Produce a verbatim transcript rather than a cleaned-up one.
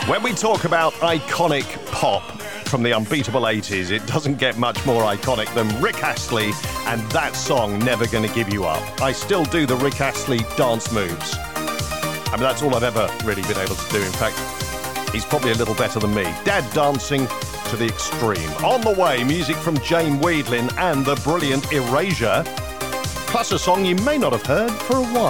When we talk about iconic pop from the unbeatable eighties, it doesn't get much more iconic than Rick Astley and that song, Never Gonna Give You Up. I still do the Rick Astley dance moves. I mean, that's all I've ever really been able to do. In fact, he's probably a little better than me. Dad dancing to the extreme. On the way, music from Jane Wiedlin and the brilliant Erasure, plus a song you may not have heard for a while.